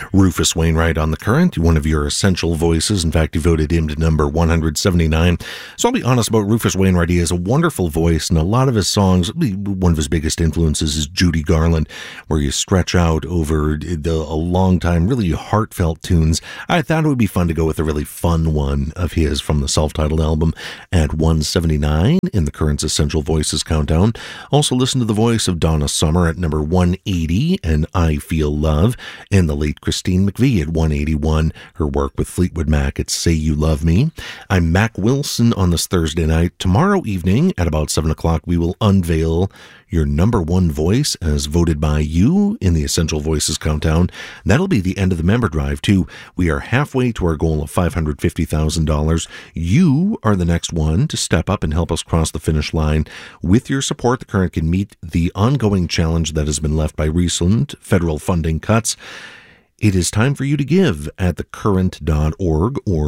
Rufus Wainwright on the Current, one of your essential voices. In fact, you voted him to number 179. So I'll be honest about Rufus Wainwright. He has a wonderful voice, and a lot of his songs, one of his biggest influences is Judy Garland, where you stretch out over a long time, really heartfelt tunes. I thought it would be fun to go with a really fun one of his from the self-titled album at 179 in the Current's Essential Voices Countdown. Also listen to the voice of Donna Summer at number 180 and I Feel Love, and the late Christine McVie at 181, her work with Fleetwood Mac at Say You Love Me. I'm Mac Wilson on this Thursday night. Tomorrow evening at about 7 o'clock, we will unveil your number one voice as voted by you in the Essential Voices Countdown. That'll be the end of the member drive, too. We are halfway to our goal of $550,000. You are the next one to step up and help us cross the finish line. With your support, the Current can meet the ongoing challenge that has been left by recent federal funding cuts. It is time for you to give at thecurrent.org or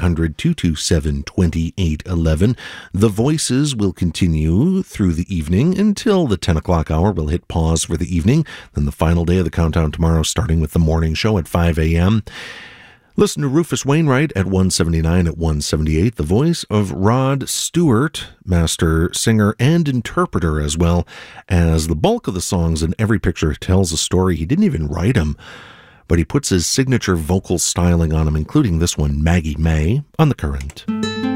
1-800-227-2811. The voices will continue through the evening until the 10 o'clock hour. We'll hit pause for the evening. Then the final day of the countdown tomorrow, starting with the morning show at 5 a.m. Listen to Rufus Wainwright at 179, at 178, the voice of Rod Stewart, master singer and interpreter, as well as the bulk of the songs in Every Picture Tells a Story. He didn't even write them, but he puts his signature vocal styling on them, including this one, Maggie May, on the Current.